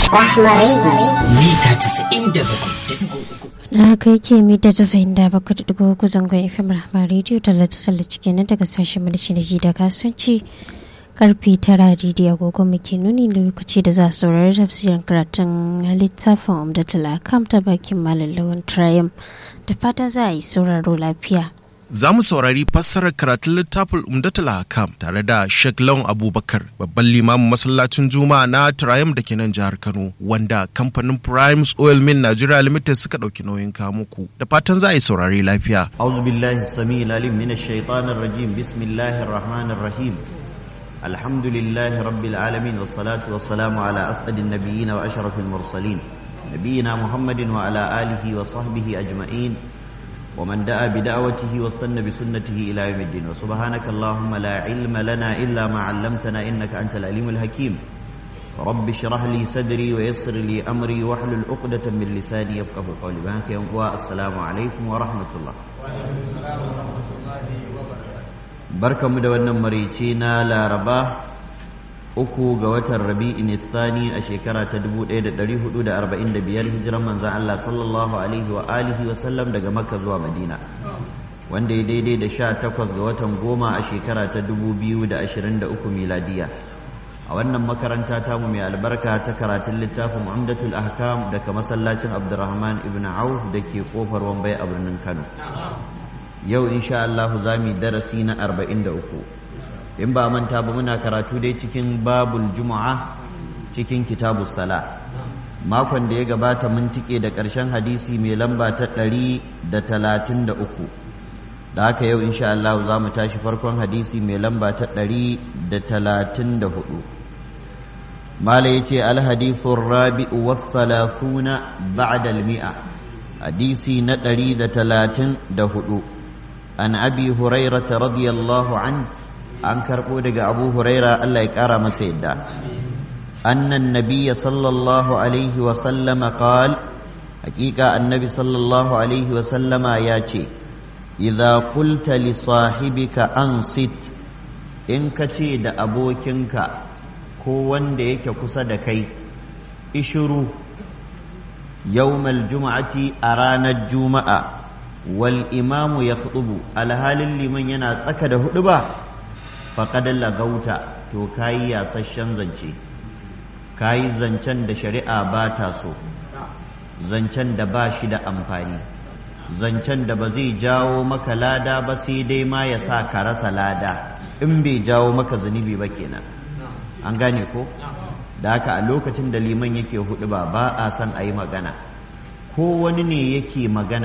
Rahma Radio mita 97.3. Na kai ke mita 97.3 zangon FM Rahma Radio tallace kenan daga sashen mulki da kasuwanci karfe 9 daidai agogo muke nuni da lokaci da za a saurari tafsirin karatun littafin Umdatul Ahkam ta bakin Malam Lawan Triumph da fata za a yi sauraro lafiya. Za mu saurari fassarar karatun littafin Umdatul Ahkam tare da Sheikh Lawan Abubakar, babban limamin masallacin Juma'a na Triumph da ke nan jihar Kano, wanda kamfanin Primes Oil Mill Nigeria Limited suka ɗauki nauyin kawo muku. Da fatan za a yi saurari lafiya. A'udhu billahi as-sami'il alim minash shaitanir rajim. Bismillahir rahmanir rahim. Alhamdulillahi rabbil alamin wassalatu wassalamu ala as'adin nabiyyin wa ashrafil mursalin. Nabiyyina Muhammadin wa ala alihi wa sahbihi ajma'in. ومن دعا بدعوته واستنى بسنته إلى يوم الدين وسبحانك اللهم لا علم لنا إلا ما علمتنا إنك أنت العليم الحكيم رب اشرح لي صدري ويسر لي أمري واحلل عقدة من لساني يفقهوا قولي بانك يوم السلام عليكم ورحمة الله بركة مدونة مريتينا لا رباه uku ga watan Rabi'in Thani a shekara ta 1445 hijiran manzon Allah sallallahu alaihi wa alihi wa sallam daga Makka zuwa Madina, wanda ya daidai da 18 ga watan goma a shekara ta 2023 miladiya. A wannan makaranta tamu mai albarka ta karatun littafin Umdatul Ahkam daga masallacin Abdurrahman ibn Auf da ke kofar Wambai a birnin Kano. Yau insha Allah za mu yi darasi na 43. in ba manta ba muna karatu dai cikin babul juma'a cikin kitabus sala. Makon da ya gabata mun tike da ƙarshen hadisi mai lamba ta 133, da haka yau insha Allah za mu tashi farkon hadisi mai lamba ta 134. mala yace al hadithu rabi'u was thalathuna ba'da al mi'a, hadisi na 134. an abi hurairah radiyallahu anhu, an karɓo daga abu huraira Allah ya ƙara masa yadda, annan nabiyya sallallahu alaihi wasallama qal, hakika annabi sallallahu alaihi wasallama ya ce, idza qulta li sahibika ansit, in ka ce da abokinka ko wanda yake kusa da kai ishuru, yawmal juma'ati, a ranar juma'a, wal imamu yakhutubu, alhalin liman yana tsaka da huɗuba, faƙad lagauta, to kayi yasasshen zance, kayi zancen da shari'a ba ta so, zancen da ba shi da amfani, zancen da ba zai jawo maka lada ba sai dai ma ya sa ka rasa lada, in bai jawo maka zunubi ba kenan. An gane ko? Da haka a lokacin da liman yake huɗuba ba a son a yi magana, ko wani ne yake magana